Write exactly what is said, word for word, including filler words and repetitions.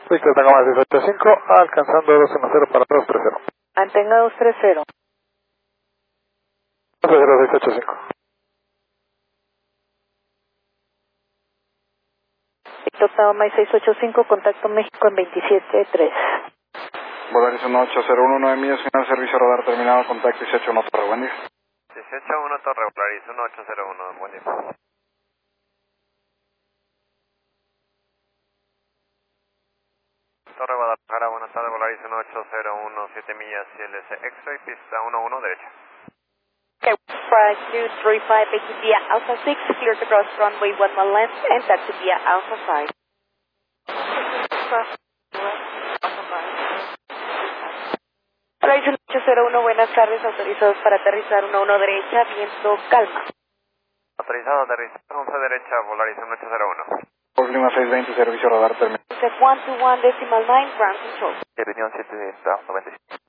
Víctor Tacoma seis ocho cinco, alcanzando dos uno cero para dos tres cero. Mantenga dos tres cero. dos cero seis ocho cinco. Víctor Tacoma seis ocho cinco, contacto México en veintisiete tres. Volarizon ocho cero uno, nueve millas, final servicio radar terminado, contacto dieciocho uno Torre, buen día. dieciocho uno Torre, Volarizon ocho cero uno, buen día. Torre Guadalajara, buenas tardes, Volarizon ocho cero uno, siete millas, C L S X-Ray, pista uno uno, derecha. Okay, five two three five, take to via Alpha six, clear to cross runway one one left, and taxi via Alpha five. Volarizon ocho cero uno, buenas tardes, autorizados para aterrizar uno uno derecha, viento calma. Autorizado, aterrizar once derecha, Volarizon ocho cero uno. Por Lima seis veinte, servicio radar terminado. one two one decimal nine, ground control. Reunión siete, noventa y cinco.